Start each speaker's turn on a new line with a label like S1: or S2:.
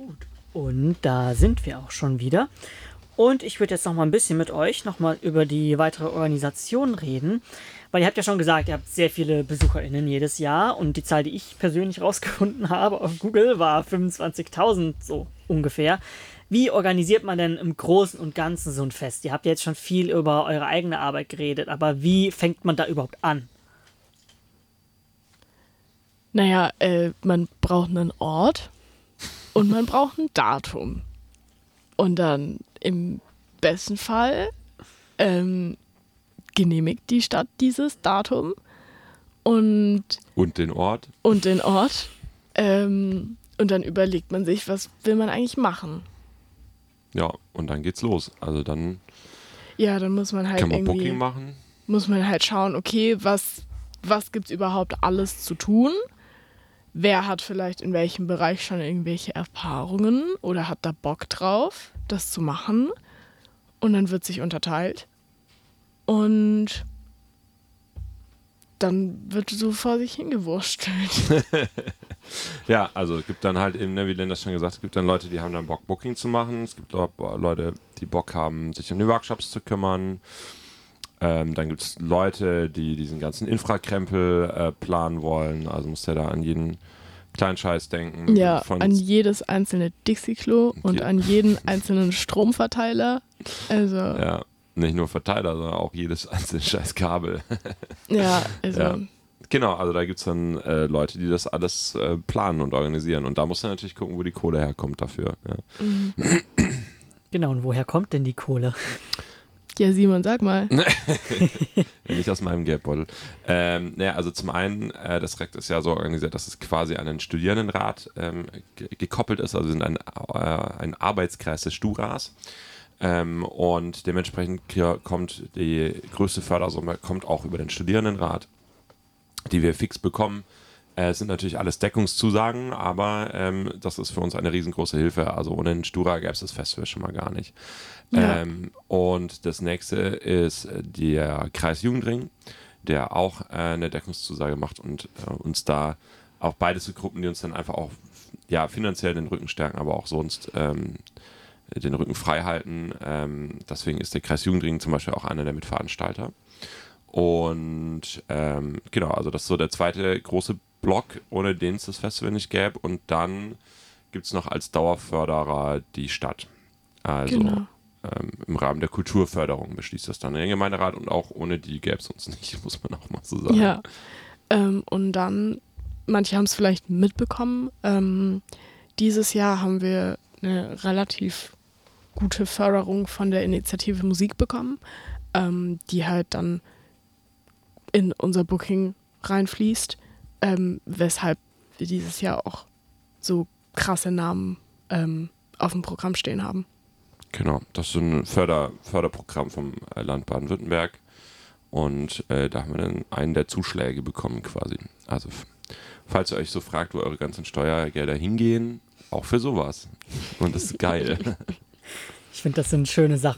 S1: Gut. Und da sind wir auch schon wieder. Und ich würde jetzt noch mal ein bisschen mit euch noch mal über die weitere Organisation reden. Weil ihr habt ja schon gesagt, ihr habt sehr viele BesucherInnen jedes Jahr. Und die Zahl, die ich persönlich rausgefunden habe auf Google, war 25.000 so ungefähr. Wie organisiert man denn im Großen und Ganzen so ein Fest? Ihr habt ja jetzt schon viel über eure eigene Arbeit geredet, aber wie fängt man da überhaupt an?
S2: Naja, man braucht einen Ort und man braucht ein Datum. Und dann im besten Fall genehmigt die Stadt dieses Datum und
S3: den Ort.
S2: Und den Ort. Und dann überlegt man sich, was will man eigentlich machen?
S3: Ja, und dann geht's los. Also dann
S2: Dann muss man halt
S3: kann man
S2: irgendwie
S3: Booking machen.
S2: Muss man halt schauen, okay, was gibt's überhaupt alles zu tun? Wer hat vielleicht in welchem Bereich schon irgendwelche Erfahrungen oder hat da Bock drauf, das zu machen? Und dann wird sich unterteilt. Und dann wird so vor sich hingewurstelt.
S3: Ja, also es gibt dann halt eben, wie Linda schon gesagt hat, es gibt dann Leute, die haben dann Bock, Booking zu machen. Es gibt Leute, die Bock haben, sich um die Workshops zu kümmern. Dann gibt es Leute, die diesen ganzen Infrakrempel planen wollen. Also muss der da an jeden kleinen Scheiß denken.
S2: Ja, an jedes einzelne Dixie-Klo und an jeden einzelnen Stromverteiler. Also
S3: ja, nicht nur Verteiler, sondern auch jedes einzelne scheiß Kabel.
S2: Ja, also
S3: ja. Genau, also da gibt es dann Leute, die das alles planen und organisieren. Und da muss man natürlich gucken, wo die Kohle herkommt dafür. Ja.
S2: Mhm.
S1: Genau, und woher kommt denn die Kohle?
S2: Ja, Simon, sag mal.
S3: Nicht aus meinem Geldbeutel. Also zum einen, das Rekt ist ja so organisiert, dass es quasi an den Studierendenrat gekoppelt ist. Also wir sind ein Arbeitskreis des Sturas. Und dementsprechend kommt die größte Fördersumme kommt auch über den Studierendenrat, die wir fix bekommen. Es sind natürlich alles Deckungszusagen, aber das ist für uns eine riesengroße Hilfe. Also ohne den Stura gäbe es das Festival schon mal gar nicht.
S2: Ja.
S3: Und das nächste ist der Kreis Jugendring, der auch eine Deckungszusage macht und uns da auch beides so Gruppen, die uns dann einfach auch finanziell den Rücken stärken, aber auch sonst den Rücken frei halten. Deswegen ist der Kreis Jugendring zum Beispiel auch einer der Mitveranstalter. Und also das ist so der zweite große Block, ohne den es das Festival nicht gäbe. Und dann gibt es noch als Dauerförderer die Stadt. Also im Rahmen der Kulturförderung beschließt das dann der Gemeinderat und auch ohne die gäbe es uns nicht, muss man auch mal so sagen.
S2: Ja, und dann, manche haben es vielleicht mitbekommen, dieses Jahr haben wir eine relativ gute Förderung von der Initiative Musik bekommen, die halt dann in unser Booking reinfließt, weshalb wir dieses Jahr auch so krasse Namen auf dem Programm stehen haben.
S3: Genau, das ist ein Förderprogramm vom Land Baden-Württemberg und da haben wir dann einen der Zuschläge bekommen quasi. Also falls ihr euch so fragt, wo eure ganzen Steuergelder hingehen, auch für sowas. Und das ist geil.
S1: Ich finde, das sind schöne Sachen.